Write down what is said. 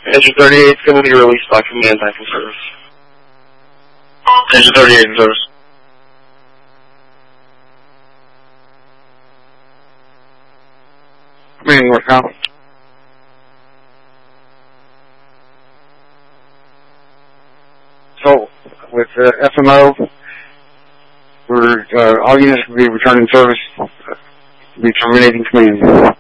Engine 38 is going to be released by command back in service. Engine 38 in service. Commanding North now. So, with FMO, all units will be returning service, be terminating command.